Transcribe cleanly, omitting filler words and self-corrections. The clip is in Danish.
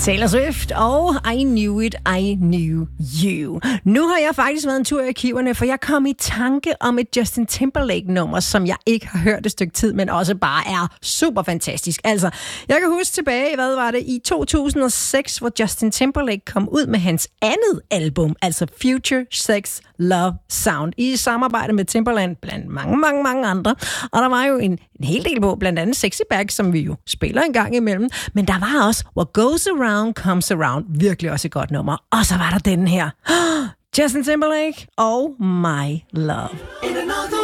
Taylor Swift og I Knew It, I Knew You. Nu har jeg faktisk været en tur i arkiverne, for jeg kom i tanke om et Justin Timberlake-nummer, som jeg ikke har hørt et stykke tid, men også bare er super fantastisk. Altså, jeg kan huske tilbage, hvad var det, i 2006, hvor Justin Timberlake kom ud med hans andet album, altså Future Sex Love Sound, i samarbejde med Timberland, blandt mange andre. Og der var jo en hel del på, blandt andet Sexy Back, som vi jo spiller en gang imellem. Men der var også What Goes Around Comes Around, virkelig også et godt nummer. Og så var der den her, Justin Timberlake og My Love.